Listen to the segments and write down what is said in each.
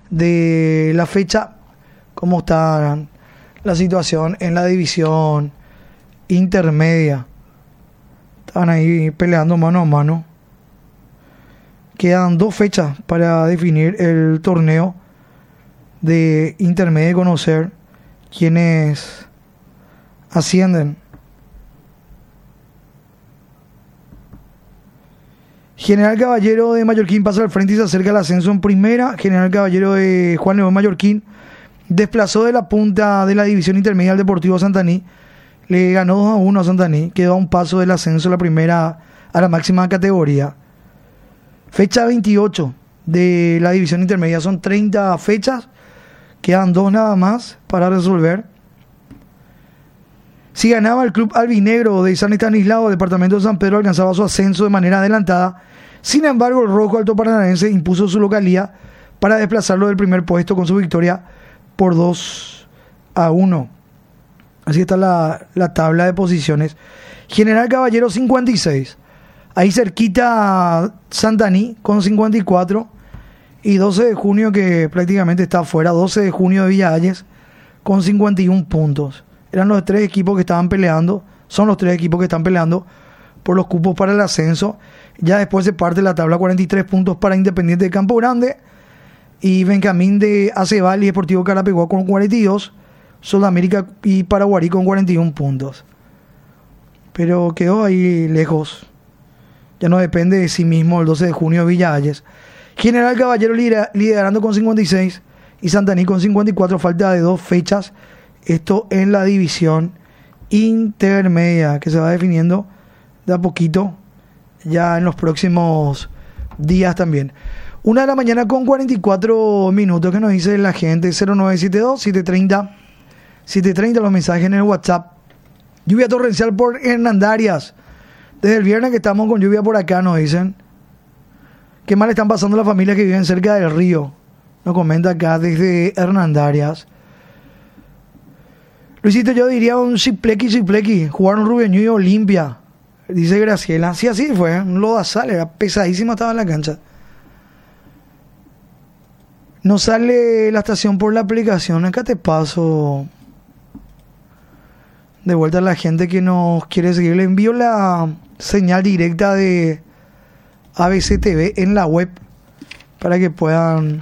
de la fecha, cómo está la situación en la división intermedia. Estaban ahí peleando mano a mano. Quedan 2 fechas para definir el torneo de intermedio y conocer quiénes ascienden. General Caballero de Mallorquín pasa al frente y se acerca al ascenso en primera. General Caballero de Juan León Mallorquín desplazó de la punta de la división intermedia al Deportivo Santaní. Le ganó 2-1 a Santaní. Quedó a un paso del ascenso a la primera, a la máxima categoría. Fecha 28 de la división intermedia. Son 30 fechas. Quedan 2 nada más para resolver. Si ganaba el club albinegro de San Estanislao, departamento de San Pedro, alcanzaba su ascenso de manera adelantada. Sin embargo, el rojo alto paranaense impuso su localía para desplazarlo del primer puesto con su victoria por 2-1. Así está la tabla de posiciones. General Caballero 56. Ahí cerquita Santaní con 54. Y 12 de junio que prácticamente está afuera. 12 de junio de Villa Hayes con 51 puntos. Eran los 3 equipos que estaban peleando. Son los 3 equipos que están peleando por los cupos para el ascenso. Ya después se parte la tabla. 43 puntos para Independiente de Campo Grande. Y Benjamín de Aceval y Deportivo Carapeguá con 42. Sudamérica y Paraguarí con 41 puntos. Pero quedó ahí lejos. Ya no depende de sí mismo el 12 de junio de Villa Hayes. General Caballero liderando con 56 y Santaní con 54. Falta de 2 fechas. Esto en la división intermedia que se va definiendo de a poquito ya en los próximos días también. 1 de la mañana con 44 minutos que nos dice la gente. 0972-730 los mensajes en el WhatsApp. Lluvia torrencial por Hernandarias. Desde el viernes que estamos con lluvia por acá, nos dicen. Qué mal están pasando las familias que viven cerca del río. Nos comenta acá desde Hernandarias. Luisito, yo diría un chiplequi. Jugaron Rubeño y Olimpia. Dice Graciela. Sí, así fue. Un lodazal. Era pesadísimo, estaba en la cancha. No sale la estación por la aplicación. Acá te paso de vuelta a la gente que nos quiere seguir. Le envío la señal directa de ABC TV en la web para que puedan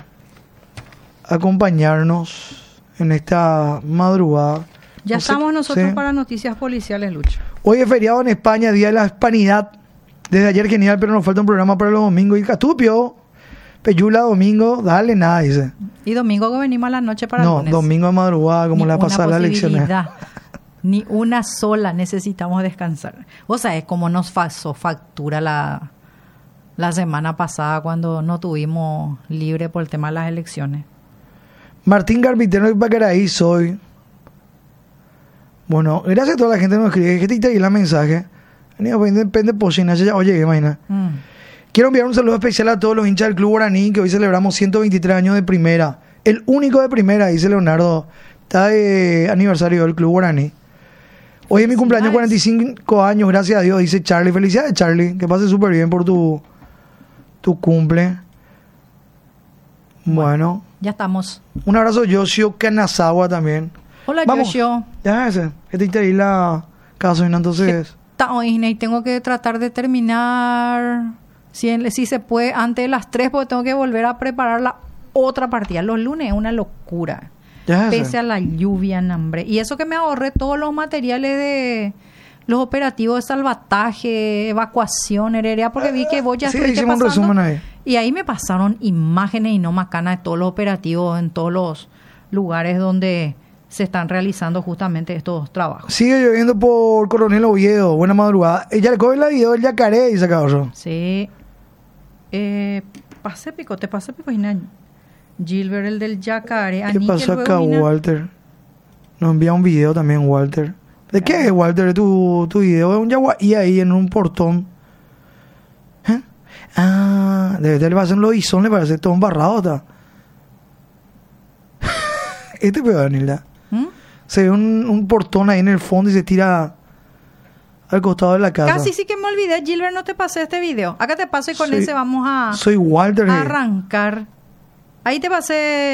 acompañarnos en esta madrugada. Ya estamos nosotros para noticias policiales, Lucho. Hoy es feriado en España, Día de la Hispanidad. Desde ayer genial, pero nos falta un programa para los domingos. Y Catupio, Peyula, domingo, dale nada, dice. Y domingo que venimos a la noche para no, lunes. Domingo a madrugada, como la pasada la elección. Ni una sola, necesitamos descansar. O sea, es como nos pasó factura la semana pasada cuando no tuvimos libre por el tema de las elecciones. Martín Carpintero de Pacaraí soy. Bueno, gracias a toda la gente que nos escribe. Que te la mensaje. Depende por si oye, imagina. Quiero enviar un saludo especial a todos los hinchas del Club Guaraní, que hoy celebramos 123 años de primera. El único de primera, dice Leonardo. Está de aniversario del Club Guaraní. Hoy es mi cumpleaños, 45 años, gracias a Dios, dice Charlie. Felicidades, Charlie. Que pase súper bien por tu cumple. Bueno. Ya estamos. Un abrazo, Yoshio Kanazawa también. Hola, Yoshio. Ya ese. Que te ahí la gasolina, entonces. Y tengo que tratar de terminar, si se puede, antes de las 3, porque tengo que volver a preparar la otra partida. Los lunes es una locura. Pese a la lluvia, hambre. Y eso que me ahorré todos los materiales de los operativos de salvataje, evacuación, heredia, porque vi que vos ya estuviste pasando. Un resumen ahí. Y ahí me pasaron imágenes y no macanas de todos los operativos en todos los lugares donde se están realizando justamente estos trabajos. Sigue lloviendo por Coronel Oviedo. Buena madrugada. Ella le coge la video del Yacaré, dice cabrón. Sí. Pase pico, Gilbert, el del Yacaré. ¿Qué pasó acá, Walter? Nos envía un video también, Walter. ¿De qué es, Walter, tu video? Es un yaguaí ahí en un portón. ¿Eh? Ah, debe ser un lobizón, le parece todo embarrado, está. Este peor, Nilda. Se ve un portón ahí en el fondo y se tira al costado de la casa. Casi sí que me olvidé, Gilbert, no te pasé este video. Acá te paso y con ese vamos a Soy Walter. Arrancar. Ahí te pasé